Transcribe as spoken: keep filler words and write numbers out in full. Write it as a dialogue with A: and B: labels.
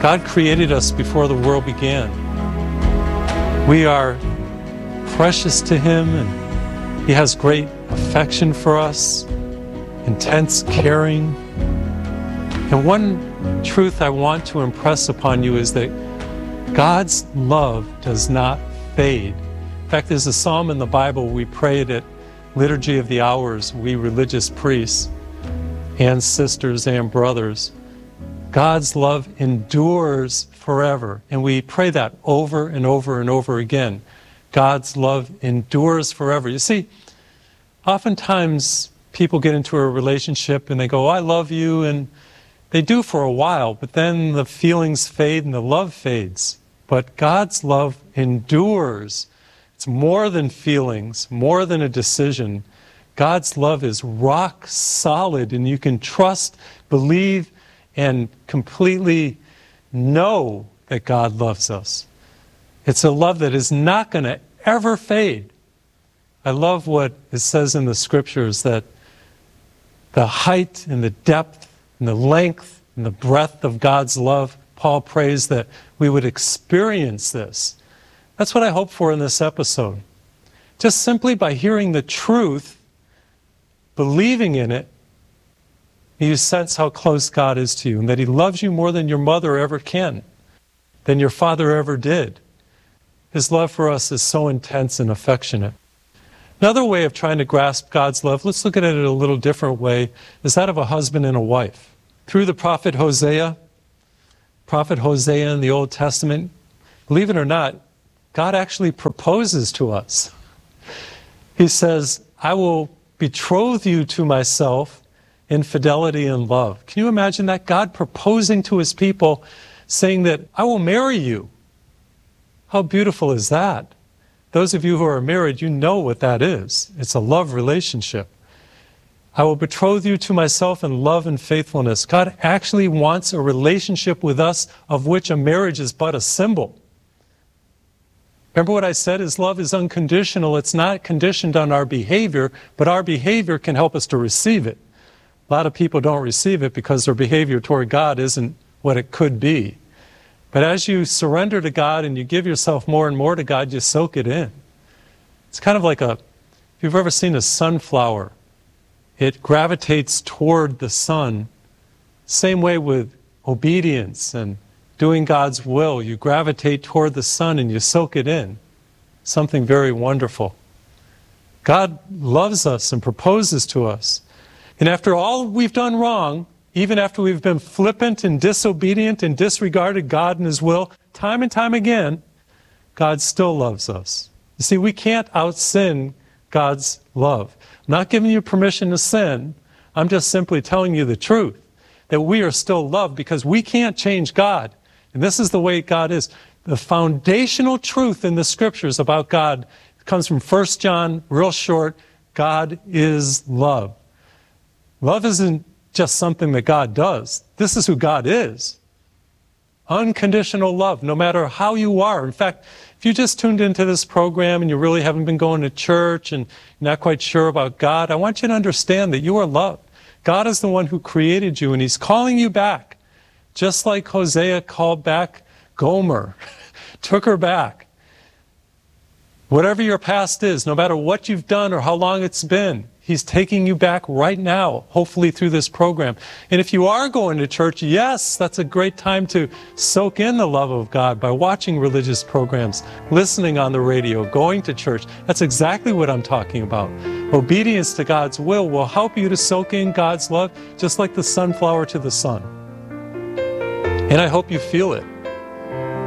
A: God created us before the world began. We are precious to Him, and He has great affection for us, intense caring. And one truth I want to impress upon you is that God's love does not fade. In fact, there's a psalm in the Bible we pray it at Liturgy of the Hours, we religious priests and sisters and brothers. God's love endures forever. And we pray that over and over and over again. God's love endures forever. You see, oftentimes people get into a relationship and they go, oh, I love you, and they do for a while, but then the feelings fade and the love fades. But God's love endures. It's more than feelings, more than a decision. God's love is rock solid, and you can trust, believe, and completely know that God loves us. It's a love that is not going to ever fade. I love what it says in the scriptures, that the height and the depth and the length and the breadth of God's love, Paul prays that we would experience this. That's what I hope for in this episode. Just simply by hearing the truth, believing in it, you sense how close God is to you, and that He loves you more than your mother ever can, than your father ever did. His love for us is so intense and affectionate. Another way of trying to grasp God's love, let's look at it a little different way, is that of a husband and a wife. Through the prophet Hosea, prophet Hosea in the Old Testament, believe it or not, God actually proposes to us. He says, I will betroth you to myself in fidelity and love. Can you imagine that? God proposing to His people, saying that I will marry you. How beautiful is that? Those of you who are married, you know what that is. It's a love relationship. I will betroth you to myself in love and faithfulness. God actually wants a relationship with us, of which a marriage is but a symbol. Remember what I said? His love is unconditional. It's not conditioned on our behavior, but our behavior can help us to receive it. A lot of people don't receive it because their behavior toward God isn't what it could be. But as you surrender to God and you give yourself more and more to God, you soak it in. It's kind of like a, if you've ever seen a sunflower, it gravitates toward the sun. Same way with obedience and doing God's will. You gravitate toward the sun and you soak it in. Something very wonderful. God loves us and proposes to us. And after all we've done wrong, even after we've been flippant and disobedient and disregarded God and His will, time and time again, God still loves us. You see, we can't out-sin God's love. I'm not giving you permission to sin. I'm just simply telling you the truth, that we are still loved because we can't change God. And this is the way God is. The foundational truth in the scriptures about God comes from First John, real short. God is love. Love isn't just something that God does. This is who God is. Unconditional love, no matter how you are. In fact, if you just tuned into this program and you really haven't been going to church and you're not quite sure about God, I want you to understand that you are loved. God is the one who created you, and He's calling you back. Just like Hosea called back Gomer, took her back. Whatever your past is, no matter what you've done or how long it's been, He's taking you back right now, hopefully through this program. And if you are going to church, yes, that's a great time to soak in the love of God by watching religious programs, listening on the radio, going to church. That's exactly what I'm talking about. Obedience to God's will will help you to soak in God's love, just like the sunflower to the sun. And I hope you feel it.